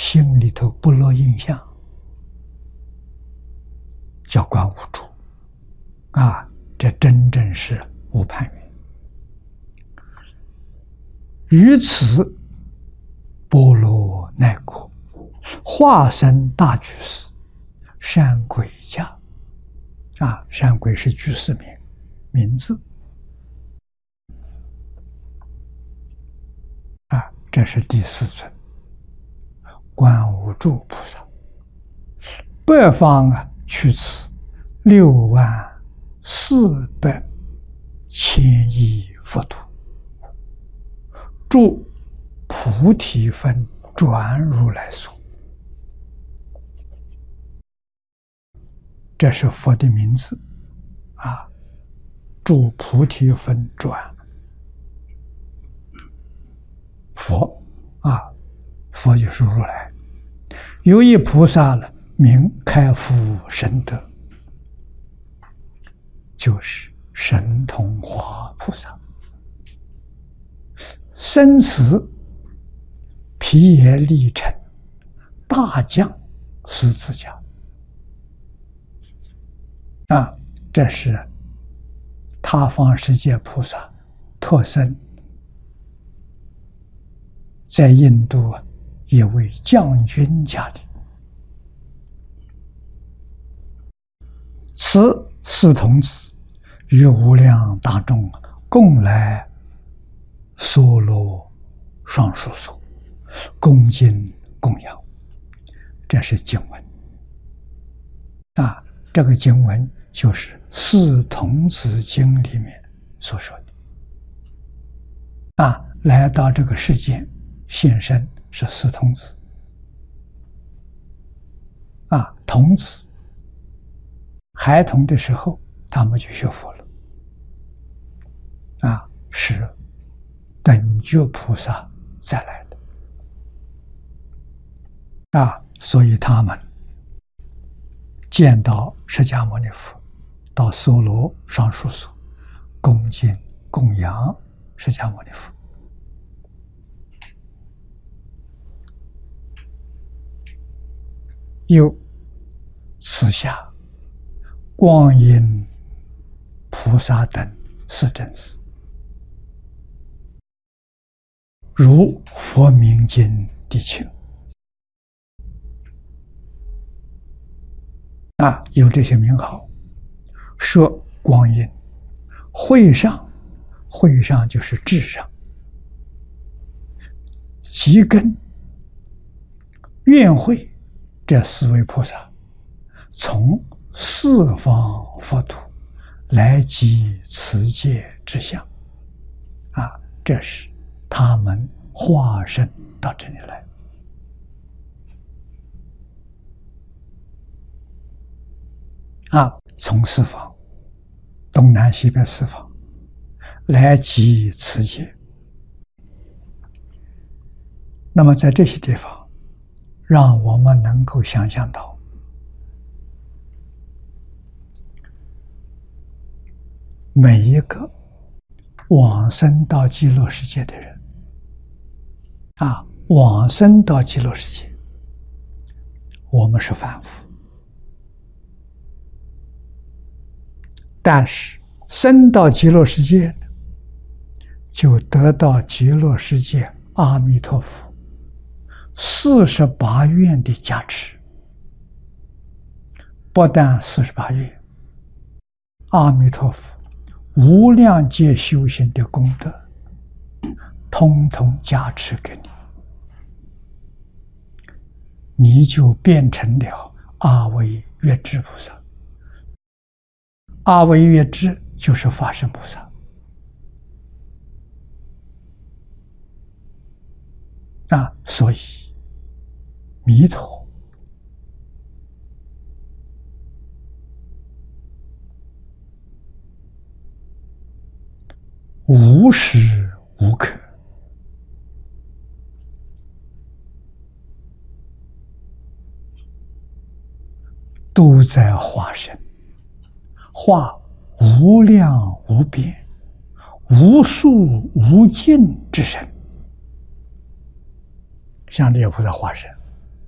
心里头不落印象，叫观无住啊，这真正是无攀缘。于此波罗奈果，化身大居士，善轨家啊，善轨是居士名字啊，这是第四尊观无住菩萨。北方啊，去此64000亿佛土，住菩提分转如来所。这是佛的名字啊，住菩提分转。佛啊，佛就是如来。有一菩萨了，名开敷神德，就是神通华菩萨。生此毗耶利城大将狮子家啊，这是他方世界菩萨特生在印度一位将军家里。此四童子与无量大众共来娑罗双树所，恭敬供养。这是经文啊，这个经文就是《四童子经》里面所说的啊，来到这个世界现身是四童子啊，童子孩童的时候他们就学佛了啊，是等觉菩萨再来的啊，所以他们见到释迦牟尼佛，到娑罗双树所恭敬供养释迦牟尼佛。又此下光阴菩萨等四真士，如佛名经地请啊，有这些名号。说光阴，会上就是智上，集根愿会这四位菩萨，从四方佛土来集此界之相啊，这是他们化身到这里来啊，从四方东南西北四方来集此界。那么在这些地方让我们能够想象到每一个往生到极乐世界的人啊，往生到极乐世界，我们是凡夫，但是生到极乐世界就得到极乐世界阿弥陀佛48愿的加持。不但48愿，阿弥陀佛无量劫修行的功德通通加持给你，你就变成了阿惟越致菩萨。阿惟越致就是法身菩萨啊，所以弥陀无时无刻都在化身，化无量无边无数无尽之身，像这些菩萨化身